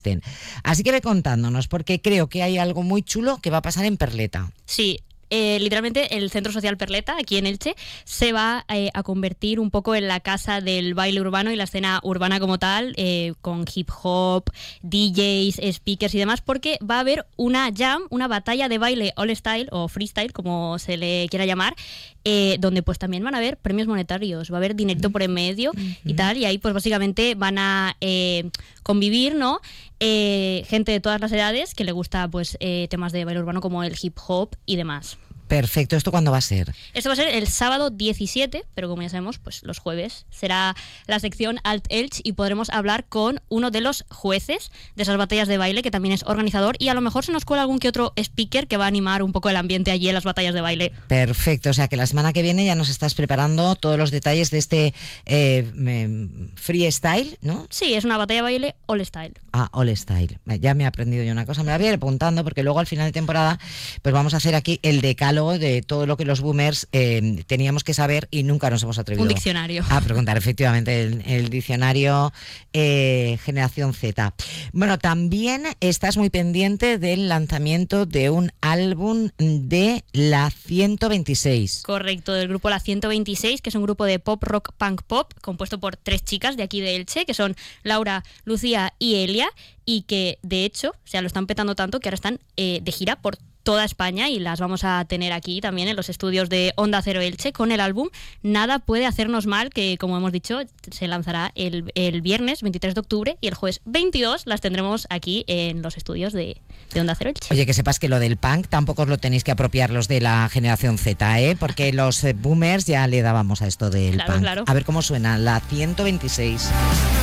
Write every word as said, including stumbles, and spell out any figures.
Así que ve contándonos, porque creo que hay algo muy chulo que va a pasar en Perleta. Sí. Eh, literalmente el Centro Social Perleta, aquí en Elche, se va eh, a convertir un poco en la casa del baile urbano y la escena urbana como tal, eh, con hip hop, D Js, speakers y demás, porque va a haber una jam, una batalla de baile all style o freestyle, como se le quiera llamar, eh, donde pues también van a haber premios monetarios, va a haber dinerito por en medio mm-hmm. y tal, y ahí pues básicamente van a eh, convivir, ¿no? Eh, gente de todas las edades que le gusta pues eh, temas de baile urbano como el hip hop y demás. Perfecto, ¿esto cuándo va a ser? Esto va a ser el sábado diecisiete, pero como ya sabemos, pues los jueves será la sección Alt Elche y podremos hablar con uno de los jueces de esas batallas de baile, que también es organizador, y a lo mejor se nos cuela algún que otro speaker que va a animar un poco el ambiente allí en las batallas de baile. Perfecto, o sea que la semana que viene ya nos estás preparando todos los detalles de este eh, freestyle, ¿no? Sí, es una batalla de baile all style. Ah, all style. Ya me he aprendido yo una cosa, me la voy a ir apuntando porque luego al final de temporada pues vamos a hacer aquí el decálogo de todo lo que los boomers eh, teníamos que saber y nunca nos hemos atrevido un diccionario a preguntar, efectivamente, el, el diccionario eh, Generación Z. Bueno, también estás muy pendiente del lanzamiento de un álbum de La ciento veintiséis. Correcto, del grupo La ciento veintiséis, que es un grupo de pop, rock, punk, pop, compuesto por tres chicas de aquí de Elche, que son Laura, Lucía y Elia, y que de hecho, o sea, lo están petando tanto que ahora están eh, de gira por toda España y las vamos a tener aquí también en los estudios de Onda Cero Elche con el álbum Nada puede hacernos mal, que como hemos dicho se lanzará el, el viernes veintitrés de octubre y el jueves veintidós las tendremos aquí en los estudios de, de Onda Cero Elche. Oye, que sepas que lo del punk tampoco os lo tenéis que apropiar los de la generación Z, ¿eh? Porque los boomers ya le dábamos a esto del claro, punk. Claro. A ver cómo suena La ciento veintiséis.